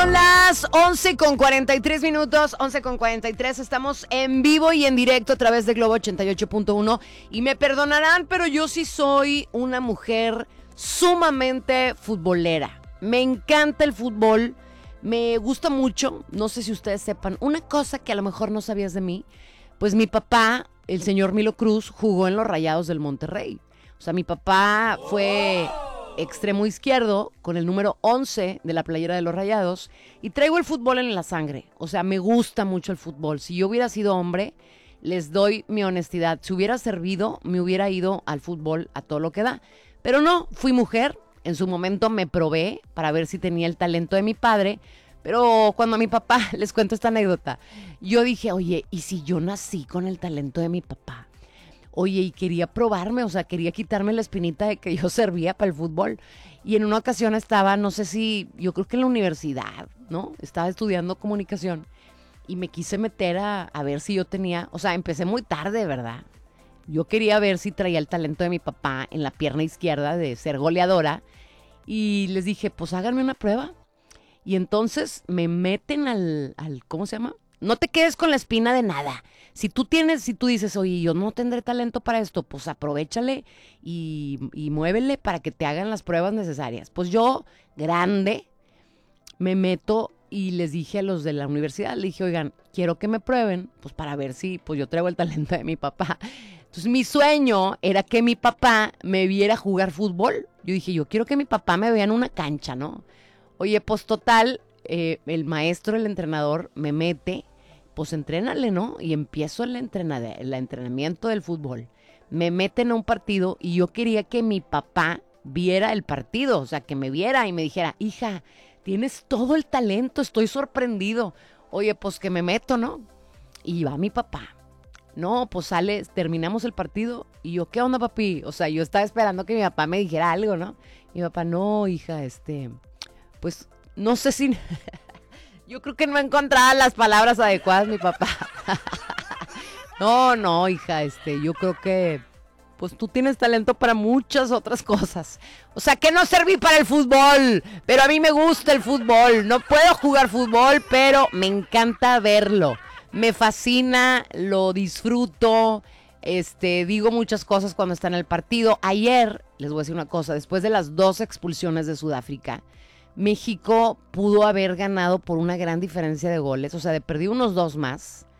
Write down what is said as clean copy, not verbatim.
Son las 11:43, 11:43. Estamos en vivo y en directo a través de Globo 88.1. Y me perdonarán, pero yo sí soy una mujer sumamente futbolera. Me encanta el fútbol, me gusta mucho. No sé si ustedes sepan, una cosa que a lo mejor no sabías de mí, pues mi papá, el señor Milo Cruz, jugó en los Rayados del Monterrey. O sea, mi papá fue extremo izquierdo con el número 11 de la playera de los Rayados y traigo el fútbol en la sangre. O sea, me gusta mucho el fútbol. Si yo hubiera sido hombre, les doy mi honestidad. Si hubiera servido, me hubiera ido al fútbol a todo lo que da. Pero no, fui mujer. En su momento me probé para ver si tenía el talento de mi padre. Pero cuando a mi papá, les cuento esta anécdota, yo dije, oye, ¿y si yo nací con el talento de mi papá? Oye, y quería probarme, o sea, quería quitarme la espinita de que yo servía para el fútbol. Y en una ocasión estaba, no sé si, yo creo que en la universidad, ¿no? Estaba estudiando comunicación y me quise meter a ver si yo tenía, o sea, empecé muy tarde, ¿verdad? Yo quería ver si traía el talento de mi papá en la pierna izquierda de ser goleadora. Y les dije, pues háganme una prueba. Y entonces me meten al ¿cómo se llama? No te quedes con la espina de nada. Si tú dices, oye, yo no tendré talento para esto, pues aprovéchale y muévele para que te hagan las pruebas necesarias. Pues yo, grande, me meto y les dije a los de la universidad, le dije, oigan, quiero que me prueben, pues para ver si pues yo traigo el talento de mi papá. Entonces mi sueño era que mi papá me viera jugar fútbol. Yo dije, yo quiero que mi papá me vea en una cancha, ¿no? Oye, pues total, el maestro, el entrenador, me mete, pues entrénale, ¿no? Y empiezo el entrenamiento del fútbol. Me meten a un partido y yo quería que mi papá viera el partido, o sea, que me viera y me dijera, hija, tienes todo el talento, estoy sorprendido. Oye, pues que me meto, ¿no? Y va mi papá. No, pues terminamos el partido y yo, ¿qué onda, papi? O sea, yo estaba esperando que mi papá me dijera algo, ¿no? Y mi papá, no, hija, pues no sé si... Yo creo que no encontraba las palabras adecuadas mi papá. No, hija, yo creo que pues tú tienes talento para muchas otras cosas. O sea, que no serví para el fútbol, pero a mí me gusta el fútbol. No puedo jugar fútbol, pero me encanta verlo. Me fascina, lo disfruto. Digo muchas cosas cuando está en el partido. Ayer, les voy a decir una cosa, después de las 2 expulsiones de Sudáfrica, México pudo haber ganado por una gran diferencia de goles, o sea, de perdido unos 2 más.